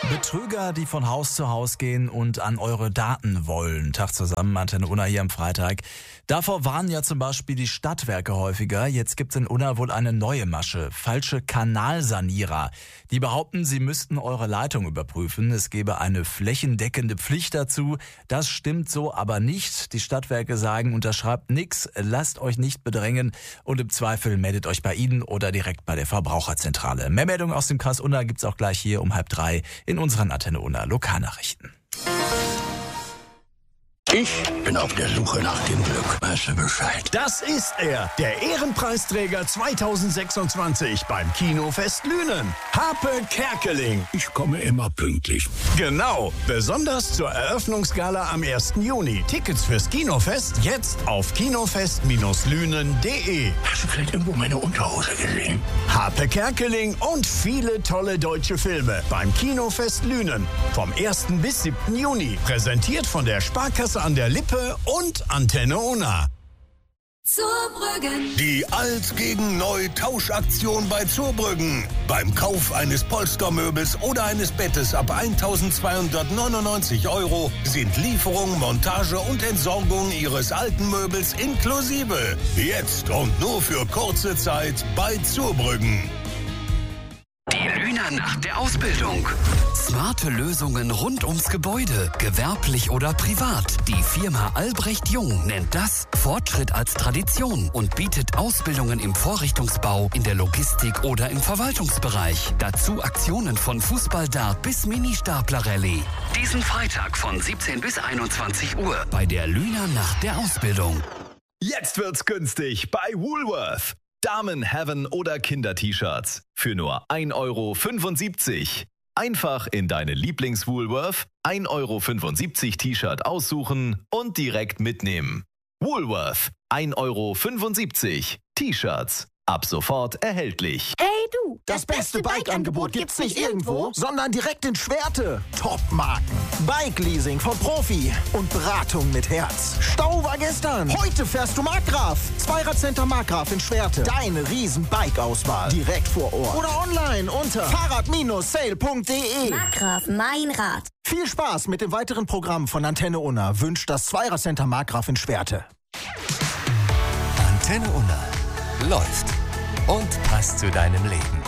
Betrüger, die von Haus zu Haus gehen und an eure Daten wollen. Tag zusammen, Antenne Unna hier am Freitag. Davor warnen ja zum Beispiel die Stadtwerke häufiger. Jetzt gibt's in Unna wohl eine neue Masche. Falsche Kanalsanierer. Die behaupten, sie müssten eure Leitung überprüfen. Es gebe eine flächendeckende Pflicht dazu. Das stimmt so aber nicht. Die Stadtwerke sagen, unterschreibt nix, lasst euch nicht bedrängen und im Zweifel meldet euch bei ihnen oder direkt bei der Verbraucherzentrale. Mehr Meldungen aus dem Kreis Unna gibt's auch gleich hier um 2:30 in unseren Antenne Unna Lokalnachrichten. Ich bin auf der Suche nach dem Glück. Weißt du Bescheid? Das ist er, der Ehrenpreisträger 2026 beim Kinofest Lünen. Harpe Kerkeling. Ich komme immer pünktlich. Genau, besonders zur Eröffnungsgala am 1. Juni. Tickets fürs Kinofest jetzt auf kinofest-lünen.de. Hast du vielleicht irgendwo meine Unterhose gesehen? Harpe Kerkeling und viele tolle deutsche Filme beim Kinofest Lünen. Vom 1. bis 7. Juni. Präsentiert von der Sparkasse an der Lippe und Antenne Unna. Zurbrüggen. Die Alt gegen Neu Tauschaktion bei Zurbrüggen. Beim Kauf eines Polstermöbels oder eines Bettes ab 1.299 € sind Lieferung, Montage und Entsorgung Ihres alten Möbels inklusive. Jetzt und nur für kurze Zeit bei Zurbrüggen. Die Lüner Nacht der Ausbildung. Smarte Lösungen rund ums Gebäude, gewerblich oder privat. Die Firma Albrecht Jung nennt das Fortschritt als Tradition und bietet Ausbildungen im Vorrichtungsbau, in der Logistik oder im Verwaltungsbereich. Dazu Aktionen von Fußball-Dart bis Mini-Stapler-Rallye. Diesen Freitag von 17 bis 21 Uhr bei der Lüner Nacht der Ausbildung. Jetzt wird's günstig bei Woolworth. Damen-, oder Kinder-T-Shirts für nur 1,75 €. Einfach in deine Lieblings-Woolworth 1,75 € T-Shirt aussuchen und direkt mitnehmen. Woolworth 1,75 € T-Shirts. Ab sofort erhältlich. Hey du, das beste Bike-Angebot gibt's nicht irgendwo, sondern direkt in Schwerte. Top-Marken, Bike-Leasing von Profi und Beratung mit Herz. Stau war gestern. Heute fährst du Markgraf. Zweirad-Center Markgraf in Schwerte. Deine riesen Bike-Auswahl. Direkt vor Ort. Oder online unter fahrrad-sale.de. Markgraf, mein Rad. Viel Spaß mit dem weiteren Programm von Antenne Unna wünscht das Zweirad-Center Markgraf in Schwerte. Antenne Unna läuft und passt zu deinem Leben.